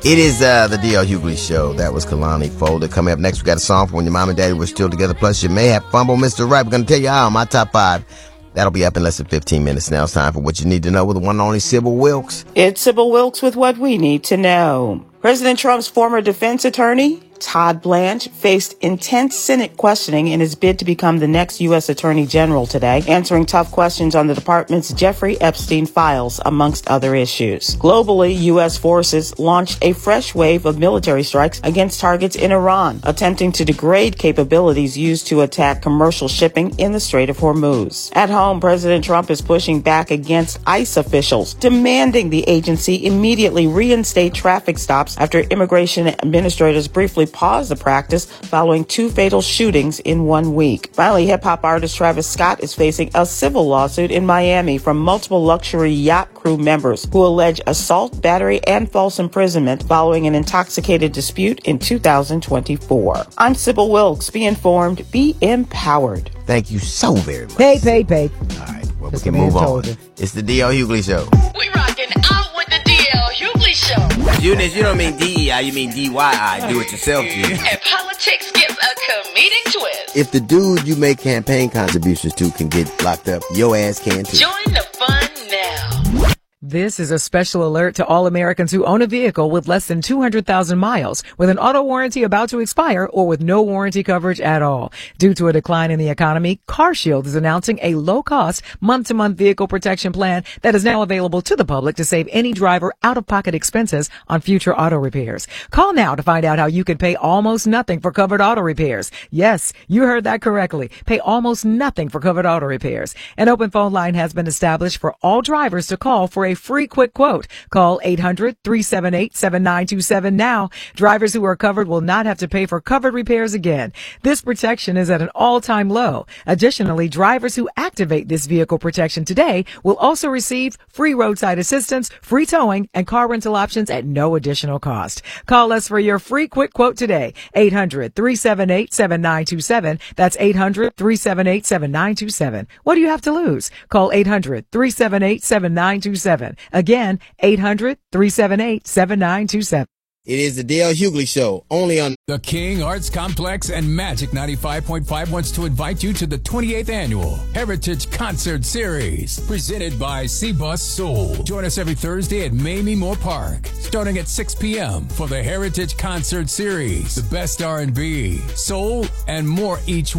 It is the D.L. Hughley Show. That was Kalani Folder. Coming up next, we got a song for when your mom and daddy were still together. Plus, you may have fumbled Mr. Right. We're going to tell you how my top 5. That'll be up in less than 15 minutes. Now it's time for what you need to know with the one and only Sybil Wilkes. It's Sybil Wilkes with what we need to know. President Trump's former defense attorney, Todd Blanche, faced intense Senate questioning in his bid to become the next U.S. Attorney General today, answering tough questions on the department's Jeffrey Epstein files, amongst other issues. Globally, U.S. forces launched a fresh wave of military strikes against targets in Iran, attempting to degrade capabilities used to attack commercial shipping in the Strait of Hormuz. At home, President Trump is pushing back against ICE officials, demanding the agency immediately reinstate traffic stops after immigration administrators briefly paused the practice following 2 fatal shootings in 1 week. Finally, hip-hop artist Travis Scott is facing a civil lawsuit in Miami from multiple luxury yacht crew members who allege assault, battery, and false imprisonment following an intoxicated dispute in 2024. I'm Sybil Wilkes. Be informed, be empowered. Thank you so very much. Pay. All right, well, we can move on. It's the D.L. Hughley Show. We rocking out with the D.L. Hughley Show. Eunice, you don't mean D-E-I, you mean D-Y-I. Do it yourself, you. And politics gets a comedic twist. If the dude you make campaign contributions to can get locked up, your ass can too. Join the fun now. This is a special alert to all Americans who own a vehicle with less than 200,000 miles, with an auto warranty about to expire, or with no warranty coverage at all. Due to a decline in the economy, CarShield is announcing a low-cost, month-to-month vehicle protection plan that is now available to the public to save any driver out-of-pocket expenses on future auto repairs. Call now to find out how you can pay almost nothing for covered auto repairs. Yes, you heard that correctly. Pay almost nothing for covered auto repairs. An open phone line has been established for all drivers to call for a free quick quote. Call 800-378-7927 now. Drivers who are covered will not have to pay for covered repairs again. This protection is at an all-time low. Additionally, drivers who activate this vehicle protection today will also receive free roadside assistance, free towing, and car rental options at no additional cost. Call us for your free quick quote today. 800-378-7927. That's 800-378-7927. What do you have to lose? Call 800-378-7927. Again, 800-378-7927. It is the D.L. Hughley Show, only on The King Arts Complex and Magic 95.5 wants to invite you to the 28th Annual Heritage Concert Series, presented by C-Bus Soul. Join us every Thursday at Mamie Moore Park, starting at 6 p.m. for the Heritage Concert Series. The best R&B, soul, and more each week.